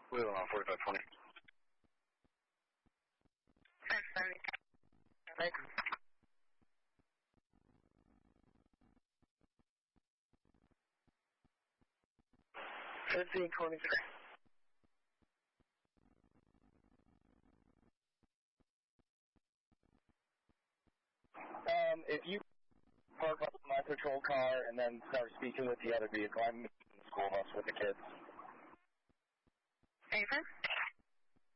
Wheel on 4520. Thanks. 1523. If you park up my patrol car and then start speaking with the other vehicle, I'm in the school bus with the kids. Ava?